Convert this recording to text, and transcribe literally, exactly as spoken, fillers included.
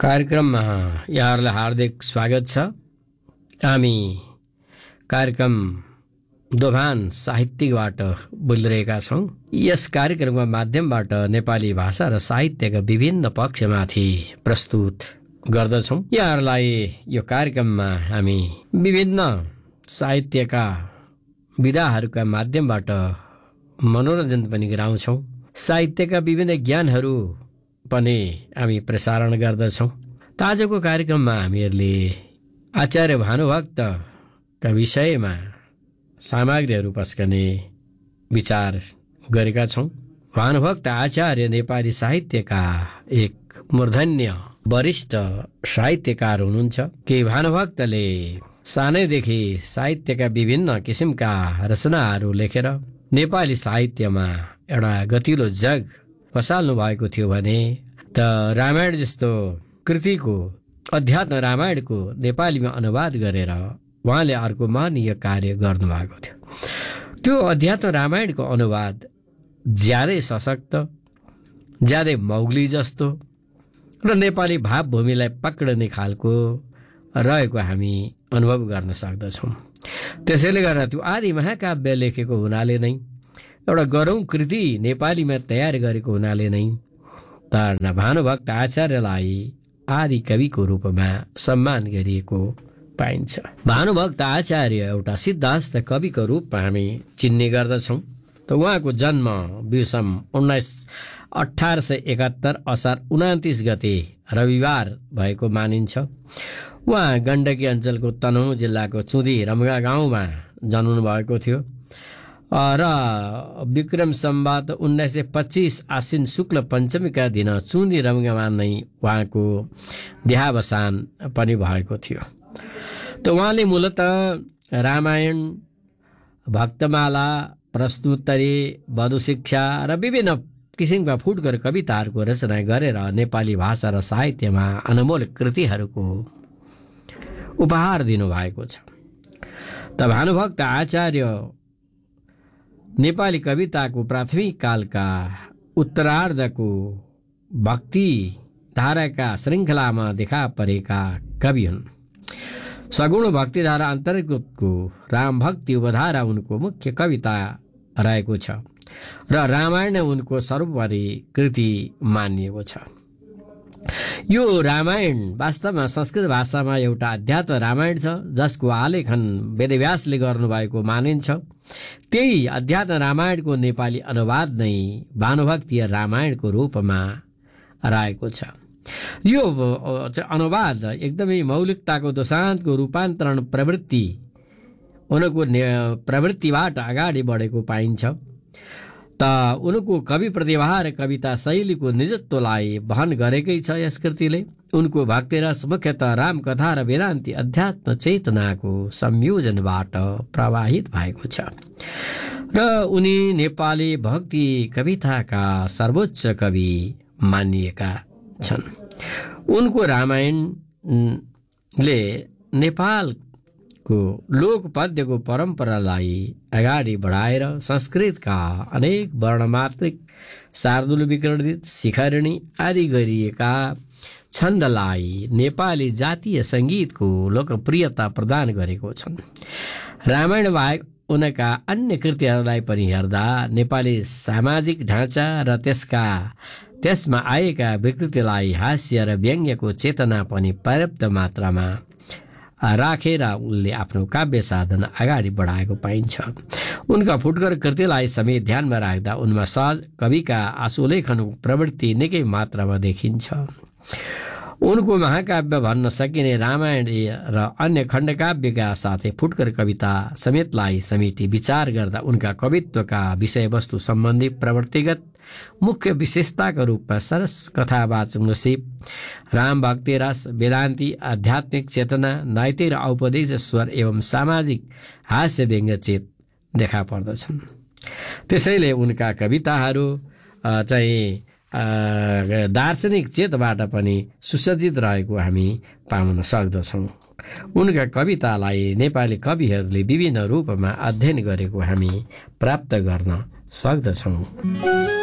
कार्यक्रममा यहाँहरूलाई हार्दिक स्वागत छ। हामी कार्यक्रम दोभान साहित्यबाट बोलिरहेका छौँ। यस कार्यक्रमको माध्यमबाट नेपाली भाषा र साहित्यका विभिन्न पक्षमाथि प्रस्तुत गर्दछौँ। यहाँहरूलाई यो कार्यक्रममा हामी विभिन्न साहित्यका विधाहरूका माध्यमबाट मनोरञ्जन पनि गराउँछौँ। साहित्यका विभिन्न ज्ञानहरू पनि हामी प्रसारण गर्दछौँ। आजको कार्यक्रममा हामीहरूले आचार्य भानुभक्तका विषयमा सामग्रीहरू पस्कने विचार गरेका छौँ। भानुभक्त आचार्य नेपाली साहित्यका एक मूर्धन्य वरिष्ठ साहित्यकार हुनुहुन्छ कि भानुभक्तले सानैदेखि साहित्यका विभिन्न किसिमका रचनाहरू लेखेर नेपाली साहित्यमा एउटा गतिलो जग बसाल्नु भएको थियो भने त रामायण जस्तो कृतिको अध्यात्म रामायणको नेपालीमा अनुवाद गरेर उहाँले अर्को महनीय कार्य गर्नुभएको थियो। त्यो अध्यात्म रामायणको अनुवाद ज्यादै सशक्त, ज्यादै मौगली जस्तो र नेपाली भावभूमिलाई पक्रिने खालको रहेको हामी अनुभव गर्न सक्दछौँ। त्यसैले गर्दा त्यो आदि महाकाव्य लेखेको हुनाले नै, एउटा गरौँ कृति नेपालीमा तयार गरेको हुनाले नै त भानुभक्त आचार्यलाई आदि कविको रूपमा सम्मान गरिएको पाइन्छ। भानुभक्त आचार्य एउटा सिद्धास्थ कविको रूपमा हामी चिन्ने गर्दछौँ। त उहाँको जन्म विषम उन्नाइस अठार सय एकात्तर असार उनातिस गते रविवार भएको मानिन्छ। उहाँ गण्डकी अञ्चलको तनहुँ जिल्लाको चुदी रम्गा गाउँमा जन्मनु भएको थियो र विक्रम सम्वत उन्नाइस सय पच्चिस आश्विन शुक्ल पञ्चमीका दिन चुदी रम्गामा नै उहाँको देहावसान पनि भएको थियो। त उहाँले मूलत रामायण, भक्तमाला, प्रश्नोत्तरी, वधु शिक्षा र विभिन्न किसिमका फुटकर कविताहरूको रचना गरेर नेपाली भाषा र साहित्यमा अनमोल कृतिहरूको उपहार दिनुभएको छ। त भानुभक्त आचार्य नेपाली कविताको प्राथमिक कालका उत्तरार्धको भक्ति धाराका श्रृङ्खलामा देखा परेका कवि हुन्। सगुण भक्तिधारा अन्तर्गतको राम भक्ति उपधारा उनको मुख्य कविता रहेको छ र रामायण उनको सर्वोपरि कृति मानिएको छ। यो रामायण वास्तवमा संस्कृत भाषामा एउटा अध्यात्म रामायण छ जसको आलेखन वेदव्यासले गर्नुभएको मानिन्छ। त्यही अध्यात्म रामायणको नेपाली अनुवाद नै भानुभक्तीय रामायणको रूपमा रहेको छ। यो अनुवाद एकदमै मौलिकताको दोषान्तको रूपान्तरण प्रवृत्ति उनको प्रवृत्तिबाट अगाडि बढेको पाइन्छ। त उनको कवि प्रतिभा र कविता शैलीको निजत्वलाई वहन गरेकै छ यस कृतिले। उनको भक्तिरस मुख्यतः रामकथा र वेदान्ती अध्यात्म चेतनाको संयोजनबाट प्रवाहित भएको छ र उनी नेपाली भक्ति कविताका सर्वोच्च कवि मानिएका छन्। उनको रामायणले नेपालको लोकपद्यको परम्परालाई अगाडि बढाएर संस्कृतका अनेक वर्णमात्रिक शार्दूल विकरणित शिखरणी आदि गरिएका छन्दलाई नेपाली जातीय सङ्गीतको लोकप्रियता प्रदान गरेको छन्। रामायण बाहेक उनका अन्य कृतिहरूलाई पनि हेर्दा नेपाली सामाजिक ढाँचा र त्यसका त्यसमा आएका विकृतिलाई हास्य र व्यङ्ग्यको चेतना पनि पर्याप्त मात्रामा राखेर उनले आफ्नो काव्य साधन अगाडि बढाएको पाइन्छ। उनका फुटकर कृतिलाई समेत ध्यानमा राख्दा उनमा सहज कविका आशुलेखनको प्रवृत्ति निकै मात्रामा देखिन्छ। उनको महाकाव्य भन्न सकिने रामायण र अन्य खण्डकाव्यका साथै फुटकर कविता समेतलाई समेटी विचार गर्दा उनका कवित्वका विषयवस्तु सम्बन्धी प्रवृत्तिगत मुख्य विशेषताका रूपमा सरस कथावाचक नसीब, राम भक्ति रस, वेदान्ती आध्यात्मिक चेतना, नैतिक र औपदेश स्वर एवं सामाजिक हास्य व्यङ्ग्यचेत देखा पर्दछन्। त्यसैले उनका कविताहरू चाहिँ दार्शनिक चेतबाट पनि सुसज्जित रहेको हामी पाउन सक्दछौँ। उनका कवितालाई नेपाली कविहरूले विभिन्न रूपमा अध्ययन गरेको हामी प्राप्त गर्न सक्दछौँ।